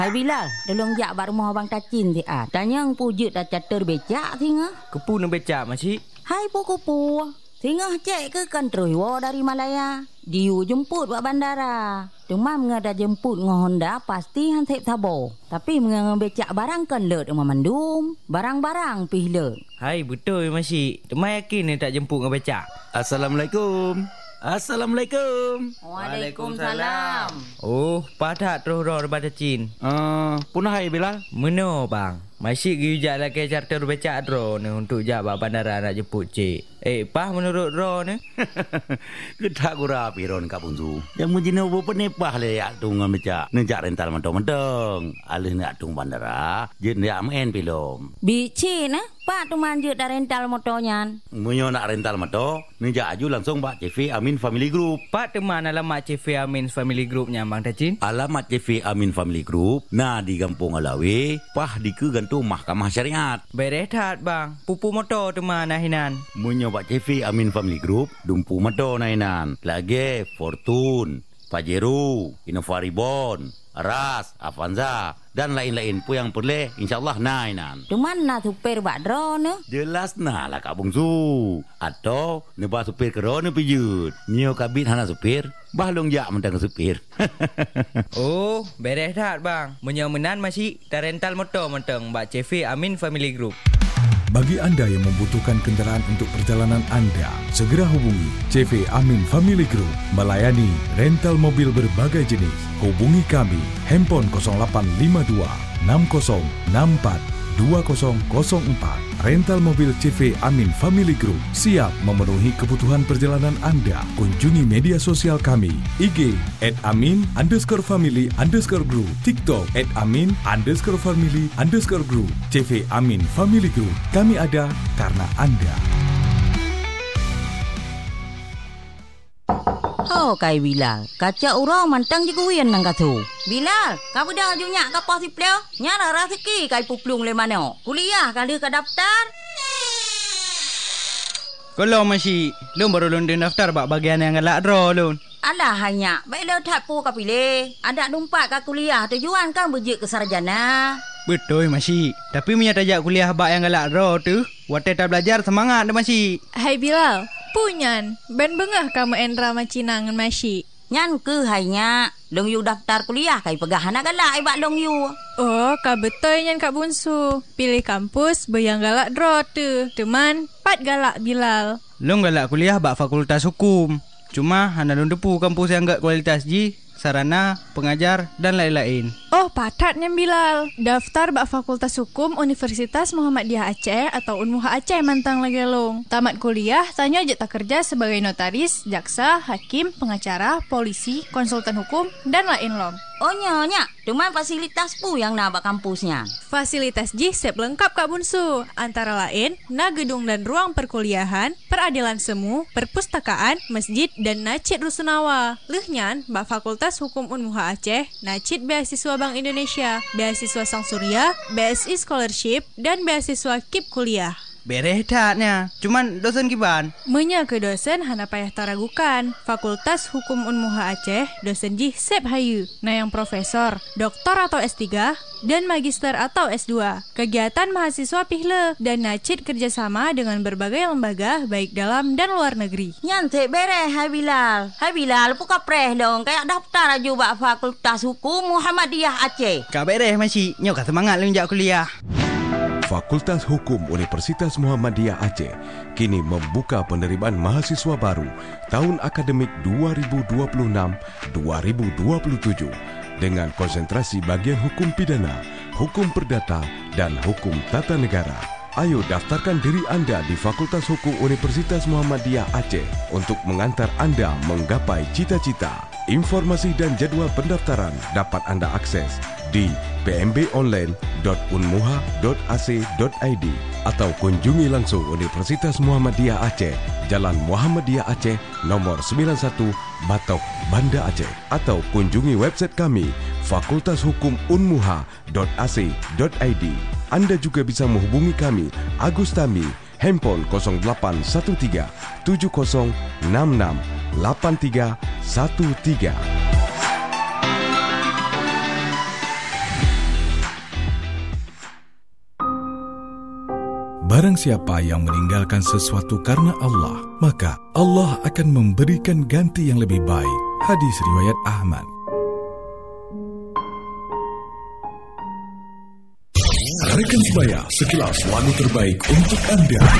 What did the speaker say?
Hai Bilal, tolong jak bak rumah abang Tacin ti ah. Tanya pujut dah catur becak tinga. Kepu nak becak masih. Hai puku. Tinga cek ke kan terus dari Malaya. Diu jemput buat bandara. Cuma mengada jemput dengan Honda pasti hansip sabo. Tapi mengada becak barang kan let dengan mandum. Barang-barang pih let. Hai betul masih. Temai yakin ni tak jemput dengan becak. Assalamualaikum. Waalaikumsalam. Oh, padak terus roh daripada Cin. Punah hai Bilal. Meno bang. Masih gijak lagi charter becak ro ni untuk jak bak bandara nak jemput cik. Pah menurut ro ni. Kedak gura piron Kak Bunzu. Yang mujina ubo penepah le yak tung becak. Nejak rental mentong-mentong. Alih nak tung bandara, je nak main pilom. Bici nah, Pak tu manjut dah rental motornya. Munyo nak rental motor, nejak aju langsung Pak CV Amin Family Group. Pak teman alamat CV Amin Family Groupnya Bang Tacin. Alamat CV Amin Family Group, nah di Kampung Alawi, pah di ke gantung Mahkamah Syariat. Berehat bang, pupu motor teman nahinan. Munyo Pak CV Amin Family Group, dumpu motor nahinan. Lagi Fortune, Pajero, Innova Reborn, Ras, Avanza dan lain-lain pun yang perlu insyaAllah nahinan. Cuman nak supir bak drone ne? Jelas nah lah Kak Bungsu. Atau nebah supir kerana pijut. Nyo kabit hana supir, bahlong jak mentang supir. Oh, berehat bang. Menyomenan masih dah rental motor mentang Mbak CV Amin Family Group. Bagi anda yang membutuhkan kenderaan untuk perjalanan anda, segera hubungi CV Amin Family Group melayani rental mobil berbagai jenis. Hubungi kami, handphone 0852 6064 2004. Rental mobil CV Amin Family Group siap memenuhi kebutuhan perjalanan anda. Kunjungi media sosial kami, IG @amin_family_group, TikTok @amin_family_group. CV Amin Family Group, kami ada karena anda. Oh, kai Bilal. Kaca urang mantang je kuian nang katu. Bilal, kau dah junyak kapal si pleo? Nyara rezeki kai puplung le mana? Kuliah kali ke daftar? Kalau masih, lu baru lundin daftar bak bagian yang galak draw lu. Alah hanya, baik le tak pu ka pilih. Ada numpak ka kuliah tujuan kan berjek ke sarjana. Betul masih. Tapi punya tajak kuliah bak yang galak draw tu, watai tak belajar semangat dah masih. Hai Bilal, punyan, ben bengah kamu Endra macinangan masih. Nyan ke hanya long yu daftar kuliah kai pegah anak galak ai bak long yu. Oh, ka betul nyan Kak Bunsu. Pilih kampus bayang galak draw tu. Teman, pat galak Bilal. Long galak kuliah bak fakultas hukum. Cuma hana long depu kampus yang gak kualitas ji, sarana, pengajar dan lain-lain. Oh, patatnya Bilal. Daftar bak Fakultas Hukum Universitas Muhammadiyah Aceh atau Unmuha Aceh mantang lagi long. Tamat kuliah, tanya aja tak kerja sebagai notaris, jaksa, hakim, pengacara, polisi, konsultan hukum dan lain lom. Oh nyonya, cuma fasilitas pu yang nak bak kampusnya. Fasilitas J siap lengkap Kak Bunsu. Antara lain, na gedung dan ruang perkuliahan, peradilan semu, perpustakaan, masjid dan nacit rusunawa. Lehnyan, bak Fakultas Hukum Unmuha Aceh, nacit beasiswa Bank Indonesia, beasiswa Sang Surya, BSI Scholarship dan beasiswa KIP kuliah. Berehatnya, cuman dosen kiban. Menya ke dosen hana payah taragukan. Fakultas Hukum Unmuha Aceh, dosen J sep hayu. Nah yang profesor, doktor atau S3 dan magister atau S2. Kegiatan mahasiswa pihle dan nacit kerjasama dengan berbagai lembaga baik dalam dan luar negeri. Nyantik bereh hai Bilal. Hai Bilal puka preh dong kayak daftar aja bak Fakultas Hukum Muhammadiyah Aceh. Kak bereh masih, nyok semangat lunjak kuliah. Fakultas Hukum Universitas Muhammadiyah Aceh kini membuka penerimaan mahasiswa baru tahun akademik 2026-2027 dengan konsentrasi bagian hukum pidana, hukum perdata, dan hukum tata negara. Ayo daftarkan diri anda di Fakultas Hukum Universitas Muhammadiyah Aceh untuk mengantar anda menggapai cita-cita. Informasi dan jadwal pendaftaran dapat anda akses di pmbonline.unmuha.ac.id atau kunjungi langsung Universitas Muhammadiyah Aceh, Jalan Muhammadiyah Aceh, nomor 91, Batok, Banda Aceh, atau kunjungi website kami fakultashukumunmuha.ac.id. Anda juga bisa menghubungi kami, Agus Tami, handphone 0813 7066 8313. Barang siapa yang meninggalkan sesuatu karena Allah, maka Allah akan memberikan ganti yang lebih baik. Hadis riwayat Ahmad. Rekan sebaya, sekilas lagu terbaik untuk Anda.